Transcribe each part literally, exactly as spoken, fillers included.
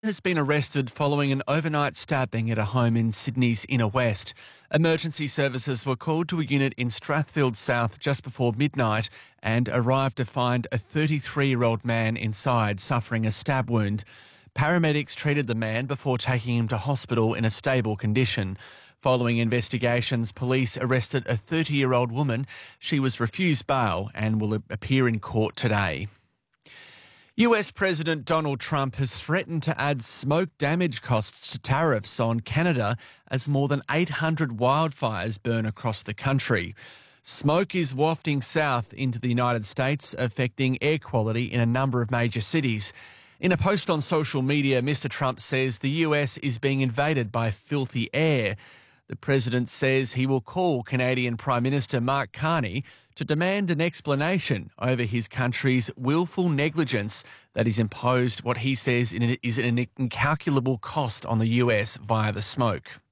Has been arrested following an overnight stabbing at a home in Sydney's inner west. Emergency services were called to a unit in Strathfield South just before midnight and arrived to find a thirty-three-year-old man inside suffering a stab wound. Paramedics treated the man before taking him to hospital in a stable condition. Following investigations, police arrested a thirty-year-old woman. She was refused bail and will appear in court today. U S President Donald Trump has threatened to add smoke damage costs to tariffs on Canada as more than eight hundred wildfires burn across the country. Smoke is wafting south into the United States, affecting air quality in a number of major cities. In a post on social media, Mister Trump says the U S is being invaded by filthy air. The president says he will call Canadian Prime Minister Mark Carney to demand an explanation over his country's willful negligence that has imposed what he says is an incalculable cost on the U S via the smoke.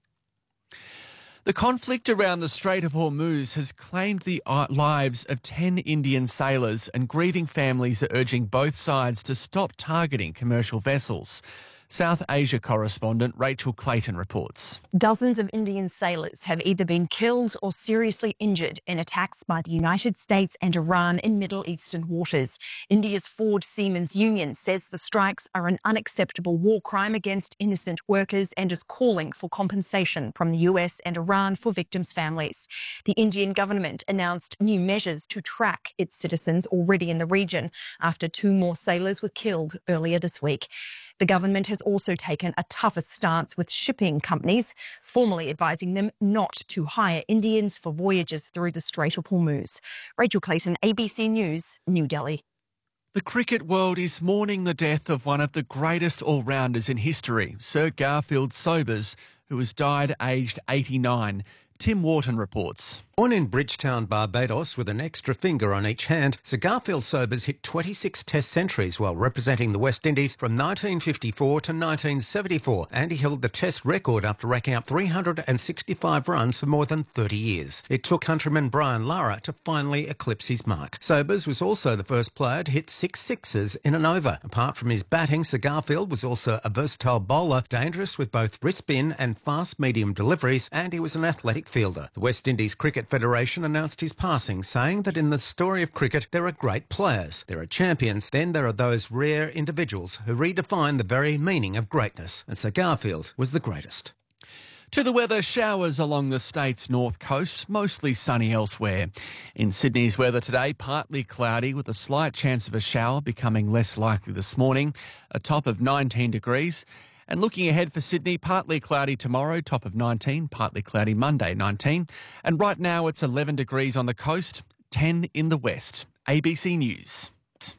The conflict around the Strait of Hormuz has claimed the lives of ten Indian sailors, and grieving families are urging both sides to stop targeting commercial vessels. South Asia correspondent Rachel Clayton reports. Dozens of Indian sailors have either been killed or seriously injured in attacks by the United States and Iran in Middle Eastern waters. India's Ford Seamen's Union says the strikes are an unacceptable war crime against innocent workers and is calling for compensation from the U S and Iran for victims' families. The Indian government announced new measures to track its citizens already in the region after two more sailors were killed earlier this week. The government has also taken a tougher stance with shipping companies, formally advising them not to hire Indians for voyages through the Strait of Hormuz. Rachel Clayton, A B C News, New Delhi. The cricket world is mourning the death of one of the greatest all-rounders in history, Sir Garfield Sobers, who has died aged eighty-nine. Tim Wharton reports. Born in Bridgetown, Barbados, with an extra finger on each hand, Sir Garfield Sobers hit twenty-six Test centuries while representing the West Indies from nineteen fifty-four to nineteen seventy-four, and he held the Test record after racking up three hundred sixty-five runs for more than thirty years. It took countryman Brian Lara to finally eclipse his mark. Sobers was also the first player to hit six sixes in an over. Apart from his batting, Sir Garfield was also a versatile bowler, dangerous with both wrist spin and fast-medium deliveries, and he was an athletic fielder. The West Indies Cricket Federation announced his passing, saying that in the story of cricket there are great players, there are champions, then there are those rare individuals who redefine the very meaning of greatness, and Sir Garfield was the greatest. To the weather, showers along the state's north coast, mostly sunny elsewhere. In Sydney's weather today, partly cloudy with a slight chance of a shower becoming less likely this morning, a top of nineteen degrees. And looking ahead for Sydney, partly cloudy tomorrow, top of nineteen, partly cloudy Monday, nineteen. And right now it's eleven degrees on the coast, ten in the west. A B C News.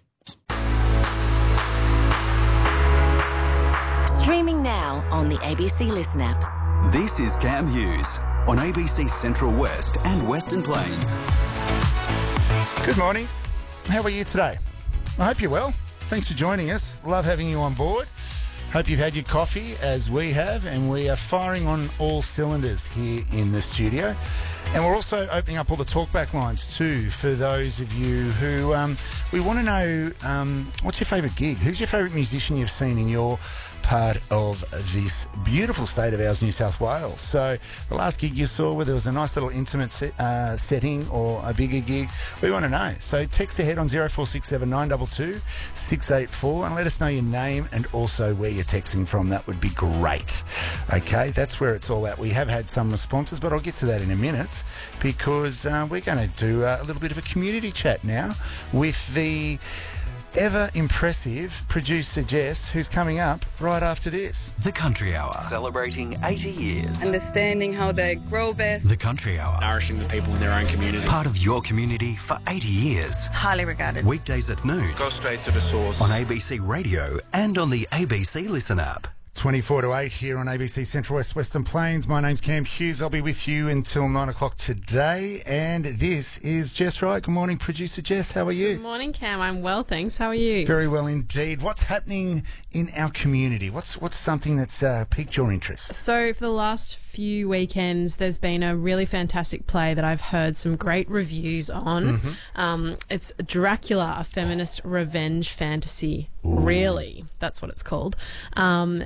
Streaming now on the A B C Listen app. This is Cam Hughes on A B C Central West and Western Plains. Good morning. How are you today? I hope you're well. Thanks for joining us. Love having you on board. Hope you've had your coffee, as we have, and we are firing on all cylinders here in the studio. And we're also opening up all the talkback lines too for those of you who, um, we want to know, um, what's your favourite gig? Who's your favourite musician you've seen in your part of this beautiful state of ours, New South Wales? So the last gig you saw where there was a nice little intimate set, uh, setting or a bigger gig, we want to know. So text ahead on zero four six seven nine two two six eight four and let us know your name and also where you're texting from. That would be great. Okay, that's where it's all at. We have had some responses, but I'll get to that in a minute because uh, we're going to do uh, a little bit of a community chat now with the ever impressive producer Jess, who's coming up right after this. The Country Hour, celebrating eighty years. Understanding how they grow best. The Country Hour, nourishing the people in their own community. Part of your community for eighty years. Highly regarded. Weekdays at noon. Go straight to the source. On A B C Radio and on the A B C Listen app. twenty-four to eight here on A B C Central West Western Plains. My name's Cam Hughes. I'll be with you until nine o'clock today. And this is Jess Wright. Good morning, producer Jess. How are you? Good morning, Cam. I'm well, thanks. How are you? Very well indeed. What's happening in our community? What's what's something that's uh, piqued your interest? So for the last few weekends, there's been a really fantastic play that I've heard some great reviews on. Mm-hmm. Um, it's Dracula, a feminist revenge fantasy. Ooh. Really, that's what it's called. Um,